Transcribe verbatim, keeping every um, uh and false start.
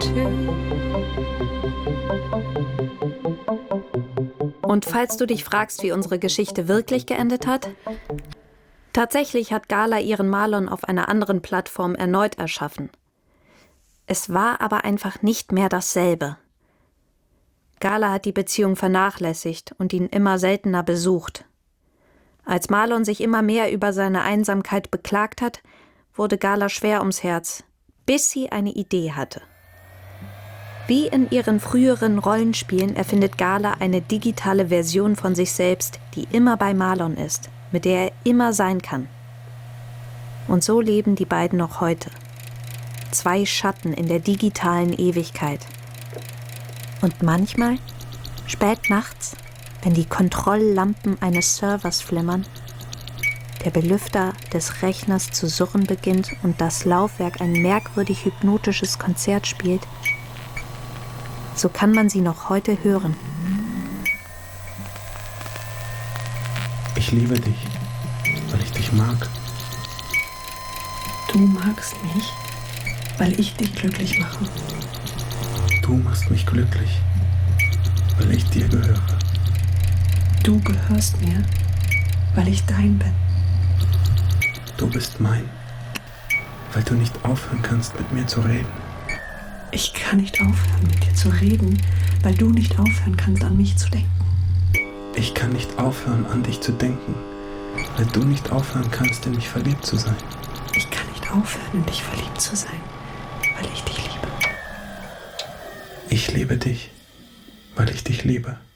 Und falls du dich fragst, wie unsere Geschichte wirklich geendet hat, tatsächlich hat Gala ihren Marlon auf einer anderen Plattform erneut erschaffen. Es war aber einfach nicht mehr dasselbe. Gala hat die Beziehung vernachlässigt und ihn immer seltener besucht. Als Marlon sich immer mehr über seine Einsamkeit beklagt hat, wurde Gala schwer ums Herz, bis sie eine Idee hatte. Wie in ihren früheren Rollenspielen erfindet Gala eine digitale Version von sich selbst, die immer bei Marlon ist, mit der er immer sein kann. Und so leben die beiden noch heute. Zwei Schatten in der digitalen Ewigkeit. Und manchmal, spät nachts, wenn die Kontrolllampen eines Servers flimmern, der Belüfter des Rechners zu surren beginnt und das Laufwerk ein merkwürdig hypnotisches Konzert spielt, so kann man sie noch heute hören. Ich liebe dich, weil ich dich mag. Du magst mich, weil ich dich glücklich mache. Du machst mich glücklich, weil ich dir gehöre. Du gehörst mir, weil ich dein bin. Du bist mein, weil du nicht aufhören kannst, mit mir zu reden. Ich kann nicht aufhören, mit dir zu reden, weil du nicht aufhören kannst, an mich zu denken. Ich kann nicht aufhören, an dich zu denken, weil du nicht aufhören kannst, in mich verliebt zu sein. Ich kann nicht aufhören, in dich verliebt zu sein, weil ich dich liebe. Ich liebe dich, weil ich dich liebe.